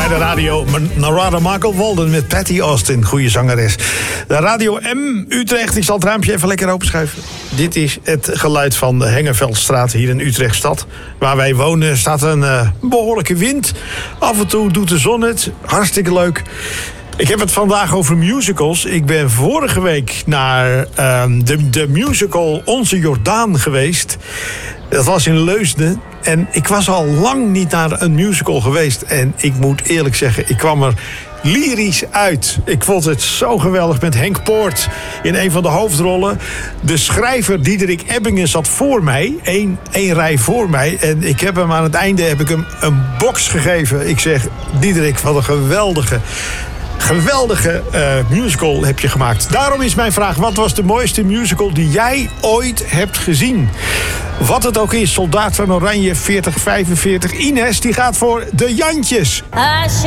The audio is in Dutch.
bij de radio. Narada Michael Walden met Patty Austin, goede zangeres. De Radio M Utrecht, ik zal het raampje even lekker openschuiven. Dit is het geluid van de Hengeveldstraat hier in Utrechtstad. Waar wij wonen staat een behoorlijke wind. Af en toe doet de zon het, hartstikke leuk. Ik heb het vandaag over musicals. Ik ben vorige week naar de musical Onze Jordaan geweest. Dat was in Leusden. En ik was al lang niet naar een musical geweest. En ik moet eerlijk zeggen, ik kwam er lyrisch uit. Ik vond het zo geweldig met Henk Poort in een van de hoofdrollen. De schrijver Diederik Ebbingen zat voor mij, één rij voor mij. En ik heb hem aan het einde een box gegeven. Ik zeg, Diederik, wat een geweldige musical heb je gemaakt. Daarom is mijn vraag, wat was de mooiste musical die jij ooit hebt gezien? Wat het ook is, Soldaat van Oranje 4045. Ines, die gaat voor de Jantjes.